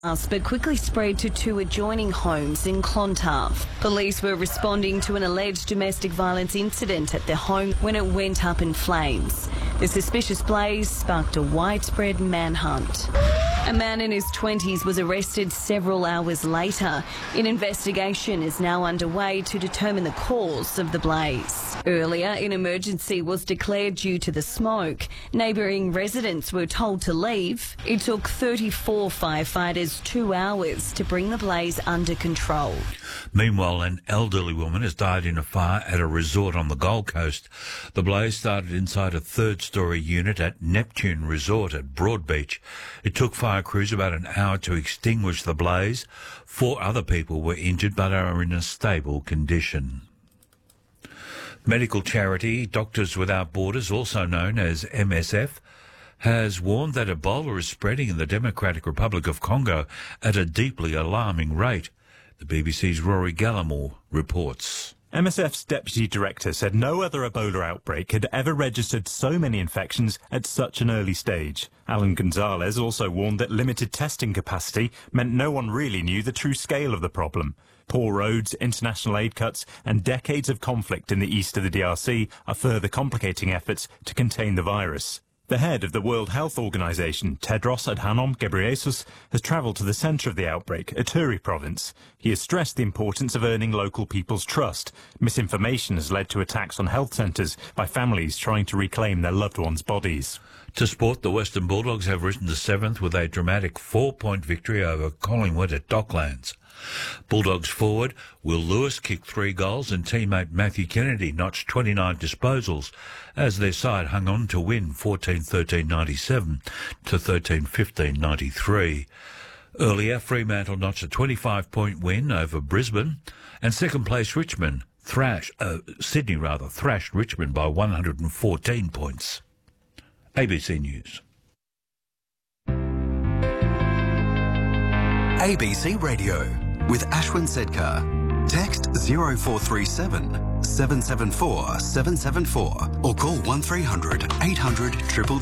but quickly spread to two adjoining homes in Clontarf. Police were responding to an alleged domestic violence incident at their home when it went up in flames. The suspicious blaze sparked a widespread manhunt. A man in his 20s was arrested several hours later. An investigation is now underway to determine the cause of the blaze. Earlier, an emergency was declared due to the smoke. Neighbouring residents were told to leave. It took 34 firefighters 2 hours to bring the blaze under control. Meanwhile, an elderly woman has died in a fire at a resort on the Gold Coast. The blaze started inside a third-storey unit at Neptune Resort at Broadbeach. It took fire crews about an hour to extinguish the blaze. 4 other people were injured but are in a stable condition. Medical charity Doctors Without Borders, also known as MSF, has warned that Ebola is spreading in the Democratic Republic of Congo at a deeply alarming rate. The BBC's Rory Gallimore reports. MSF's deputy director said no other Ebola outbreak had ever registered so many infections at such an early stage. Alan Gonzalez also warned that limited testing capacity meant no one really knew the true scale of the problem. Poor roads, international aid cuts and decades of conflict in the east of the DRC are further complicating efforts to contain the virus. The head of the World Health Organization, Tedros Adhanom Ghebreyesus, has travelled to the centre of the outbreak, Ituri province. He has stressed the importance of earning local people's trust. Misinformation has led to attacks on health centres by families trying to reclaim their loved ones' bodies. To sport, the Western Bulldogs have risen to 7th with a dramatic 4-point victory over Collingwood at Docklands. Bulldogs forward Will Lewis kicked 3 goals and teammate Matthew Kennedy notched 29 disposals as their side hung on to win 14-13-97 to 13-15-93. Earlier, Fremantle notched a 25-point win over Brisbane, and second-place Sydney thrashed Richmond by 114 points. ABC News. ABC Radio with Ashwin Sedkar. Text 0437 774 774 or call 1300 800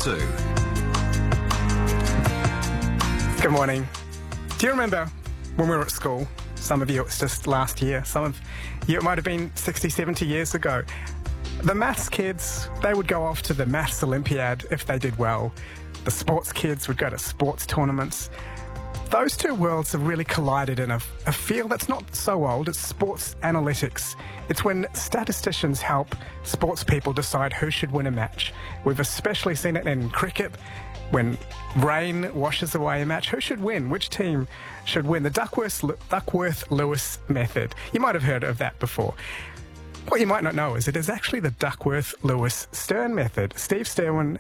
222. Good morning. Do you remember when we were at school? Some of you, it's just last year. Some of you, it might have been 60, 70 years ago. The maths kids, they would go off to the maths Olympiad if they did well. The sports kids would go to sports tournaments. Those two worlds have really collided in a field that's not so old. It's sports analytics. It's when statisticians help sports people decide who should win a match. We've especially seen it in cricket. When rain washes away a match, who should win? Which team should win? The Duckworth-Lewis method. You might have heard of that before. What you might not know is it is actually the Duckworth-Lewis-Stern method. Steve Stern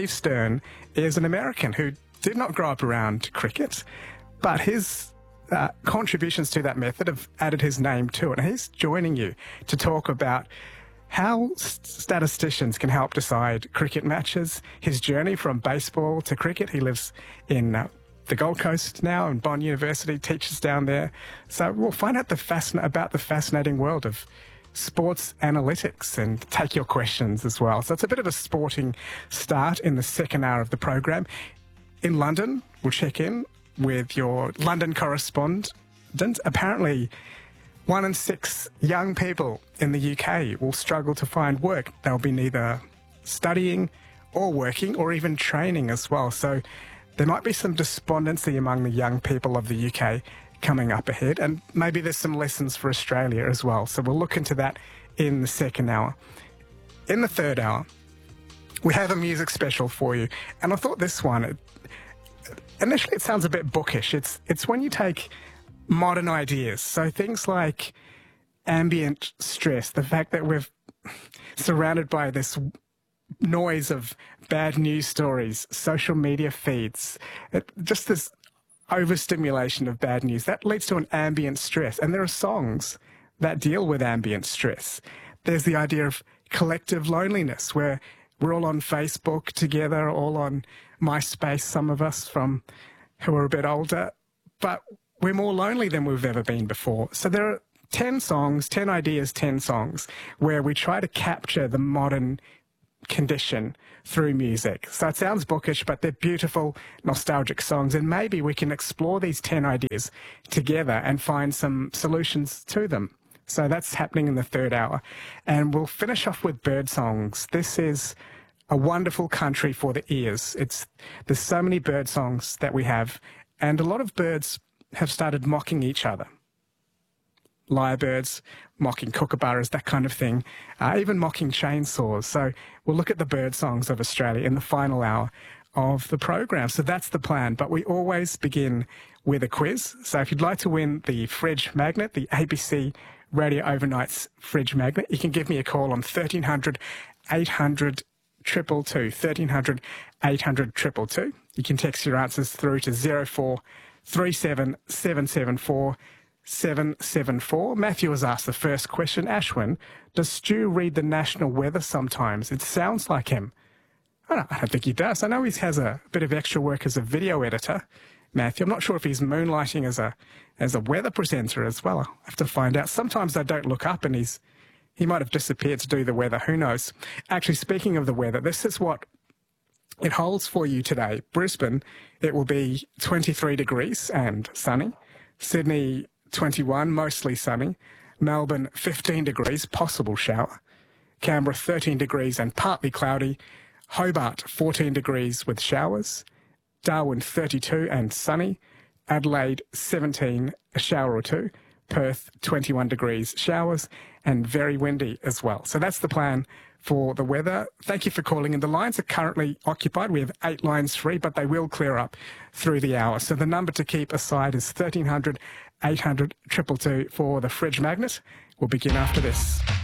is an American who did not grow up around cricket, but his contributions to that method have added his name to it. And he's joining you to talk about how statisticians can help decide cricket matches, his journey from baseball to cricket. He lives in the Gold Coast now, and Bond University, teaches down there. So we'll find out about the fascinating world of sports analytics and take your questions as well. So it's a bit of a sporting start in the second hour of the program. In London, we'll check in with your London correspondent. Apparently, 1 in 6 young people in the UK will struggle to find work. They'll be neither studying or working or even training as well. So there might be some despondency among the young people of the UK coming up ahead, and maybe there's some lessons for Australia as well. So we'll look into that in the second hour. In the third hour, we have a music special for you, and I thought this one, initially it sounds a bit bookish. It's when you take modern ideas, so things like ambient stress, the fact that we're surrounded by this noise of bad news stories, social media feeds, just this overstimulation of bad news, that leads to an ambient stress. And there are songs that deal with ambient stress. There's the idea of collective loneliness, where we're all on Facebook together, all on MySpace, some of us who are a bit older, but we're more lonely than we've ever been before. So there are 10 songs, 10 ideas, 10 songs, where we try to capture the modern condition through music. So it sounds bookish, but they're beautiful, nostalgic songs, and maybe we can explore these 10 ideas together and find some solutions to them. So that's happening in the third hour. And we'll finish off with bird songs. This is a wonderful country for the ears. There's so many bird songs that we have, and a lot of birds have started mocking each other. Lyrebirds, mocking kookaburras, that kind of thing, even mocking chainsaws. So we'll look at the bird songs of Australia in the final hour of the program. So that's the plan. But we always begin with a quiz. So if you'd like to win the fridge magnet, the ABC Radio Overnight's fridge magnet, you can give me a call on 1300 800 222, 1300 800 222. You can text your answers through to 0437 774 774. Matthew has asked the first question. Ashwin, does Stu read the national weather sometimes? It sounds like him. I don't think he does. I know he has a bit of extra work as a video editor, Matthew. I'm not sure if he's moonlighting as a weather presenter as well. I'll have to find out. Sometimes I don't look up and he might have disappeared to do the weather. Who knows? Actually, speaking of the weather, this is what it holds for you today. Brisbane, it will be 23 degrees and sunny. Sydney, 21, mostly sunny. Melbourne, 15 degrees, possible shower. Canberra, 13 degrees and partly cloudy. Hobart, 14 degrees with showers. Darwin, 32 and sunny. Adelaide, 17, a shower or two. Perth, 21 degrees, showers, and very windy as well. So that's the plan for the weather. Thank you for calling in. The lines are currently occupied. We have 8 lines free, but they will clear up through the hour. So the number to keep aside is 1300 800 222 for the fridge magnet. We'll begin after this.